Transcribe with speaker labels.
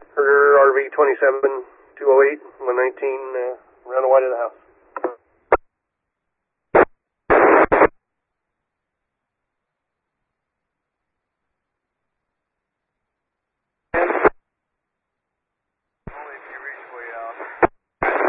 Speaker 1: Herder RV 27208 119 around the white of the house.